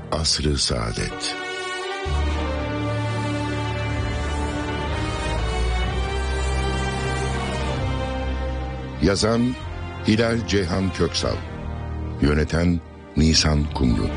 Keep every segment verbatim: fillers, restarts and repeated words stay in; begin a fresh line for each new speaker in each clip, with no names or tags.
Asr-ı Saadet. Yazan Hilal Ceyhan Köksal, yöneten Nisan Kumru.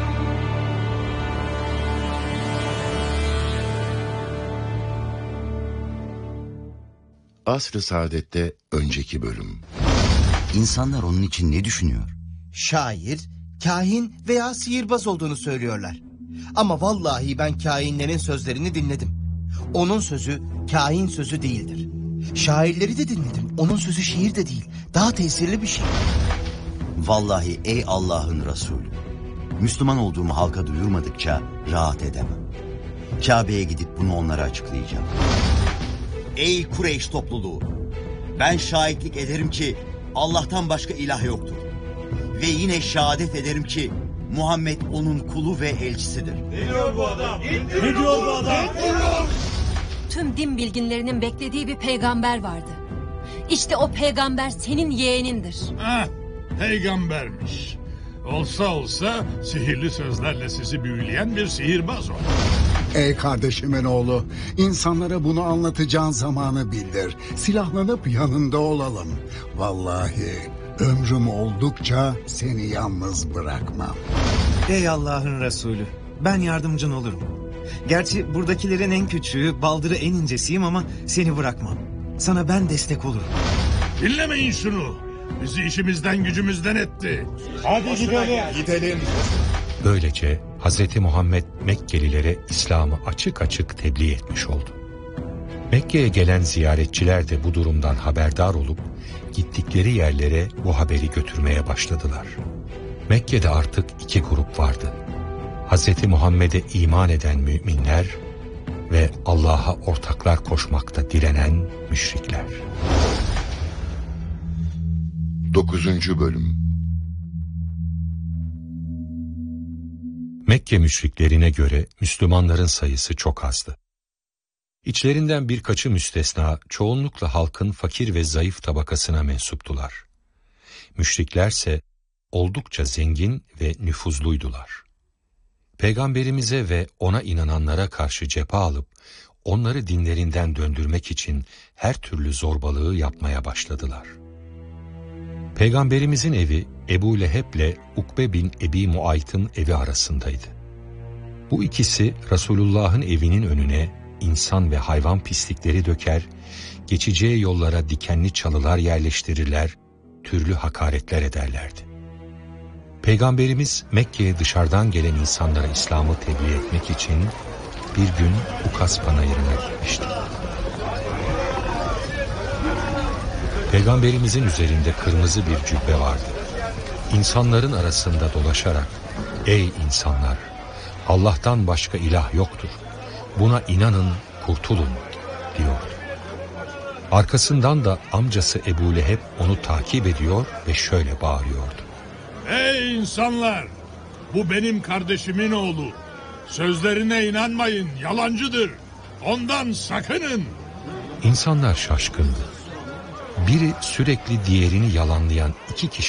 Asr-ı Saadet'te önceki bölüm.
İnsanlar onun için ne düşünüyor?
Şair, kahin veya sihirbaz olduğunu söylüyorlar. Ama vallahi ben kahinlerin sözlerini dinledim. Onun sözü kahin sözü değildir. Şairleri de dinledim. Onun sözü şiir de değil. Daha tesirli bir şey.
Vallahi ey Allah'ın Resulü, Müslüman olduğumu halka duyurmadıkça rahat edemem. Kabe'ye gidip bunu onlara açıklayacağım. Ey Kureyş topluluğu, ben şahitlik ederim ki Allah'tan başka ilah yoktur. Ve yine şehadet ederim ki Muhammed onun kulu ve elçisidir.
Ne diyor bu adam? Ne diyor bu adam?
Tüm din bilginlerinin beklediği bir peygamber vardı. İşte o peygamber senin yeğenindir.
Heh, peygambermiş. Olsa olsa sihirli sözlerle sizi büyüleyen bir sihirbaz o.
Ey kardeşimin oğlu, insanlara bunu anlatacağın zamanı bildir. Silahlanıp yanında olalım. Vallahi ömrüm oldukça seni yalnız bırakmam.
Ey Allah'ın Resulü, ben yardımcın olurum. Gerçi buradakilerin en küçüğü, baldırı en incesiyim ama seni bırakmam. Sana ben destek olurum.
Dinlemeyin şunu. Bizi işimizden gücümüzden etti. Hadi gidelim. Gidelim.
Böylece Hazreti Muhammed Mekkelilere İslam'ı açık açık tebliğ etmiş oldu. Mekke'ye gelen ziyaretçiler de bu durumdan haberdar olup gittikleri yerlere bu haberi götürmeye başladılar. Mekke'de artık iki grup vardı. Hazreti Muhammed'e iman eden müminler ve Allah'a ortaklar koşmakta direnen müşrikler.
Dokuzuncu bölüm.
Mekke müşriklerine göre Müslümanların sayısı çok azdı. İçlerinden birkaçı müstesna çoğunlukla halkın fakir ve zayıf tabakasına mensuptular. Müşriklerse oldukça zengin ve nüfuzluydular. Peygamberimize ve ona inananlara karşı cephe alıp onları dinlerinden döndürmek için her türlü zorbalığı yapmaya başladılar. Peygamberimizin evi Ebu Leheb'le Ukbe bin Ebi Muayt'ın evi arasındaydı. Bu ikisi Resulullah'ın evinin önüne insan ve hayvan pislikleri döker, geçeceği yollara dikenli çalılar yerleştirirler, türlü hakaretler ederlerdi. Peygamberimiz Mekke'ye dışarıdan gelen insanlara İslam'ı tebliğ etmek için bir gün Ukas panayırına gitmişti. Peygamberimizin üzerinde kırmızı bir cübbe vardı. İnsanların arasında dolaşarak, "Ey insanlar! Allah'tan başka ilah yoktur. Buna inanın, kurtulun," diyordu. Arkasından da amcası Ebu Leheb onu takip ediyor ve şöyle bağırıyordu:
Ey insanlar! Bu benim kardeşimin oğlu. Sözlerine inanmayın, yalancıdır. Ondan sakının.
İnsanlar şaşkındı. Biri sürekli diğerini yalanlayan iki kişi